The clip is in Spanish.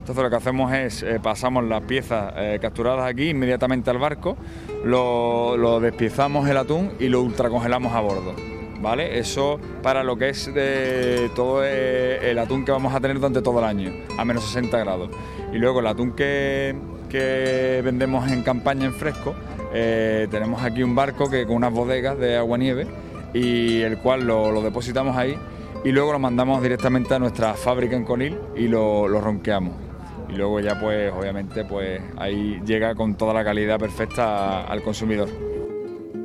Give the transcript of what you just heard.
Entonces lo que hacemos es pasamos las piezas capturadas aquí inmediatamente al barco, lo despiezamos el atún y lo ultracongelamos a bordo, ¿vale? Eso para lo que es de todo el atún que vamos a tener durante todo el año, a menos 60 grados. Y luego el atún que vendemos en campaña en fresco, tenemos aquí un barco con unas bodegas de agua-nieve y el cual lo depositamos ahí y luego lo mandamos directamente a nuestra fábrica en Conil y lo ronqueamos. Y luego ya pues obviamente pues ahí llega con toda la calidad perfecta al consumidor.